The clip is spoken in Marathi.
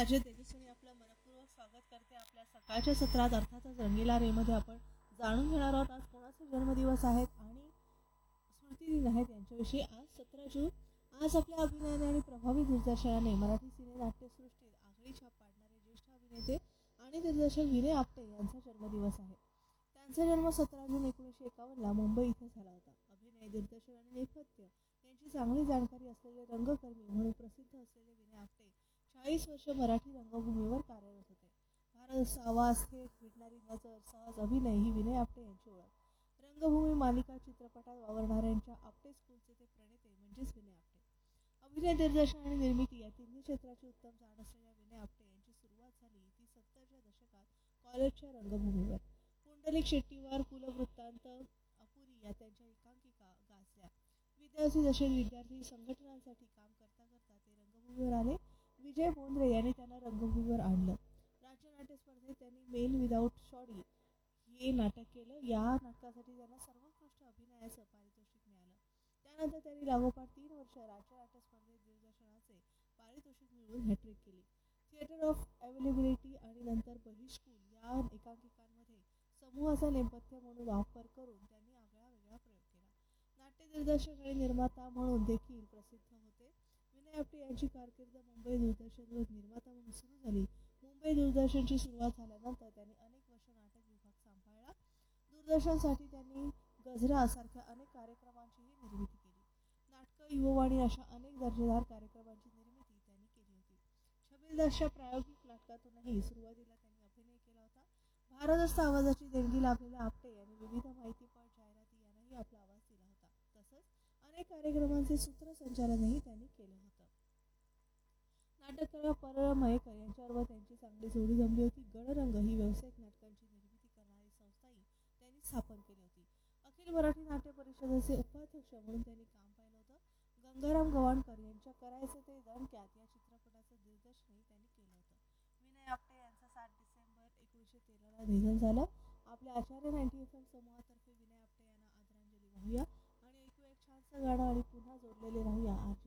अजय तेजस्विनी आपलं मनपूर्वक स्वागत करते आपल्या सकाळच्या सत्रात. अर्थातच रंगीला रेमध्ये आपण जाणून घेणार आहोत आज कोणाचे जन्मदिवस आहेत आणि स्मृतिदिन आहेत यांच्याविषयी. आज 17 जून. आज आपल्या अभिनयाने आणि प्रभावी दिग्दर्शनाने मराठी सिने नाट्यसृष्टीत आगळी छाप पाडणारे ज्येष्ठ अभिनेते आणि दिग्दर्शक विनय आपटे यांचा जन्मदिवस आहे. त्यांचा जन्म 17 जून 1951 मुंबई इथे झाला होता. अभिनय, दिग्दर्शन आणि नेपथ्य यांची चांगली जाणकारी असलेले रंगकर्मी म्हणून प्रसिद्ध असलेले विनय आपटे 40 वर्ष मराठी रंगभूमीवर कार्यरत होते. भारत आवाज, थेट भेटणारी नजर, सहज अभिनय ही विनय आपटे यांची ओळख. रंगभूमी, मालिका, चित्रपटात वावरणाऱ्यांच्या आपटे स्कूलचे ते प्रणेते म्हणजेच विनय आपटे. अभिनय, दिग्दर्शन आणि निर्मिती या तिन्ही क्षेत्राची उत्तम जाण असलेल्या विनय आपटे यांची सुरुवात झाली ती 70च्या दशकात कॉलेजच्या रंगभूमीवर. पुंडलिक शेट्टीवर, कुलवृत्तांत, अपुरी या त्यांच्या एकांकिका गाजल्या. विद्यार्थी दशेत विद्यार्थी संघटनांसाठी काम करता करता ते रंगभूमीवर आले. विजय बोंद्रे यांनी त्यांना रंगभूमीवर आणलं. राज्य नाट्य स्पर्धेत त्यांनी मेन विदाऊट शॉडी हे नाटक केलं. या नाटकासाठी त्यांना सर्वोत्कृष्ट अभिनयाचं पारितोषिक मिळालं. त्यानंतर त्यांनी लागोपाठ 3 वर्ष राज्य नाट्य स्पर्धेत दिग्दर्शनाचे पारितोषिक मिळवून हॅट्रिक केली. थिएटर ऑफ अवेलेबिलिटी आणि नंतर बहिष्कूल या एकांकिकांमध्ये समूहाचा नेपथ्य म्हणून वापर करून त्यांनी आगळा वेगळा प्रयोग केला. नाट्य दिग्दर्शक आणि निर्माता म्हणून देखील प्रसिद्ध होते. विनय आपटे यांची कारकीर्द मुंबई दूरदर्शनवर निर्माता म्हणून सुरू झाली. मुंबई दूरदर्शनची सुरुवात झाल्यानंतर त्यांनी अनेक वर्ष नाटक विभाग सांभाळला. दूरदर्शनसाठी त्यांनी गजरा सारख्या अनेक कार्यक्रमांचीही निर्मिती केली. नाटकं, युववाणी अशा अनेक दर्जेदार कार्यक्रमांची निर्मिती त्यांनी केली होती. छबिलदासच्या प्रायोगिक नाटकातूनही सुरुवातीला त्यांनी अभिनय केला होता. भारदस्त आवाजाची देणगी लाभलेल्या आपटे यांनी विविध माहितीपट, जाहिराती यांनाही आपला आवाज दिला होता. तसंच अनेक कार्यक्रमांचे सूत्रसंचालनही त्यांनी केलं होतं. नाटककार परळ मयेकर यांच्याबरोबर त्यांची चांगली जोडी जमली होती. गडरंग ही व्यावसायिक नाटकांची निर्मिती करणारी संस्थाही त्यांनी स्थापन केली होती. अखिल मराठी नाट्य परिषदेचे उपाध्यक्ष म्हणून त्यांनी काम पाहिलं होतं. गंगाराम गवाणकर यांच्या करायचं ते दणक्यात या चित्रपटाचं दिग्दर्शनही त्यांनी केलं होतं. विनय आपटे यांचं 7 डिसेंबर 1913 निधन झालं. आपल्या आचार्य 90 FM समूहातर्फे विनय आपटे यांना आदरांजली वाहूया आणि ऐकूया एक छानसं गाणं आणि पुन्हा जोडलेले राहूया.